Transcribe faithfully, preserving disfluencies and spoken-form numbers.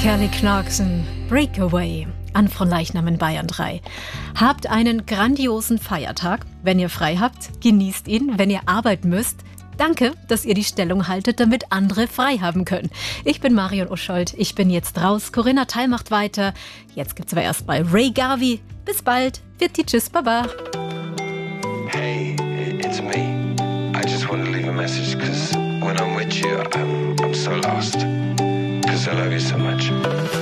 Kelly Clarkson, Breakaway, an Fronleichnam in Bayern drei. Habt einen grandiosen Feiertag. Wenn ihr frei habt, genießt ihn. Wenn ihr arbeiten müsst, danke, dass ihr die Stellung haltet, damit andere frei haben können. Ich bin Marion Uschold, ich bin jetzt raus. Corinna Teil macht weiter. Jetzt gibt's aber erst mal Ray Garvey. Bis bald. Vierte, tschüss, baba. Hey, it's me. I just want to leave a message because when I'm with you, I'm, I'm so lost. Because I love you so much.